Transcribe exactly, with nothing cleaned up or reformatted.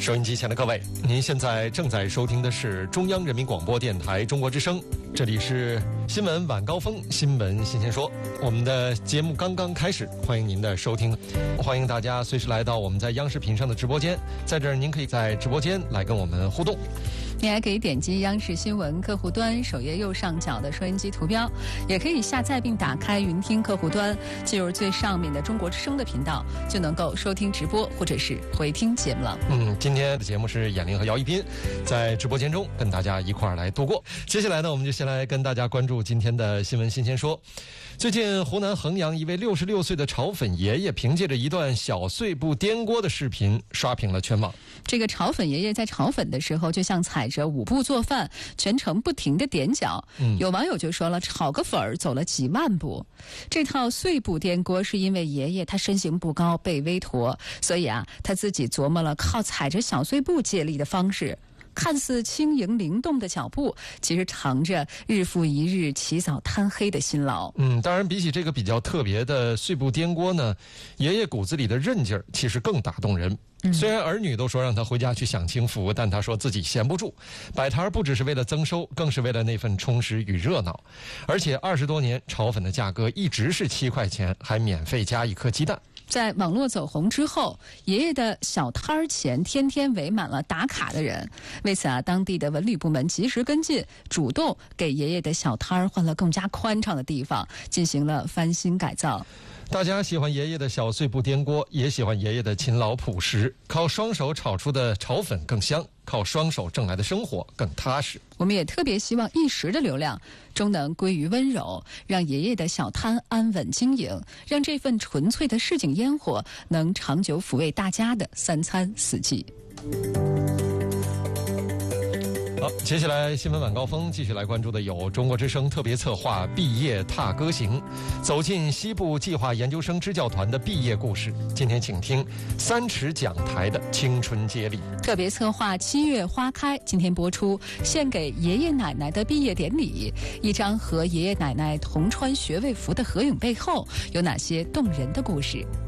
收音机前的各位，您现在正在收听的是中央人民广播电台中国之声，这里是新闻晚高峰，新闻新鲜说。我们的节目刚刚开始，欢迎您的收听，欢迎大家随时来到我们在央视频上的直播间，在这儿您可以在直播间来跟我们互动。 你还可以点击央视新闻客户端首页右上角的收音机图标，也可以下载并打开云听客户端，进入最上面的中国之声的频道，就能够收听直播或者是回听节目了。 嗯，今天的节目是闫玲和姚一斌在直播间中跟大家一块儿来度过。接下来呢，我们就先来跟大家关注今天的新闻新鲜说。最近湖南衡阳一位六十六岁的炒粉爷爷凭借着一段小碎步颠锅的视频刷屏了全网。 这个炒粉爷爷在炒粉的时候就像踩着五步做饭，全程不停地踮脚、嗯、有网友就说了，炒个粉儿走了几万步。这套碎步颠锅是因为爷爷他身形不高，背微驼，所以啊他自己琢磨了靠踩着小碎步借力的方式。看似轻盈灵动的脚步，其实藏着日复一日起早贪黑的辛劳。 嗯，当然比起这个比较特别的碎步颠锅呢，爷爷骨子里的韧劲儿其实更打动人。虽然儿女都说让他回家去享清福，但他说自己闲不住，摆摊不只是为了增收，更是为了那份充实与热闹。而且二十多年炒粉的价格一直是七块钱，还免费加一颗鸡蛋。 在网络走红之后，爷爷的小摊儿前天天围满了打卡的人。为此啊，当地的文旅部门及时跟进，主动给爷爷的小摊儿换了更加宽敞的地方，进行了翻新改造。 大家喜欢爷爷的小碎步颠锅，也喜欢爷爷的勤劳朴实。靠双手炒出的炒粉更香，靠双手挣来的生活更踏实。 我们也特别希望一时的流量终能归于温柔，让爷爷的小摊安稳经营，让这份纯粹的市井烟火能长久抚慰大家的三餐四季。 好，接下来新闻晚高峰继续来关注的有中国之声特别策划毕业踏歌行，走进西部计划研究生支教团的毕业故事。今天请听三尺讲台的青春接力。 特别策划七月花开，今天播出献给爷爷奶奶的毕业典礼。一张和爷爷奶奶同穿学位服的合影背后，有哪些动人的故事？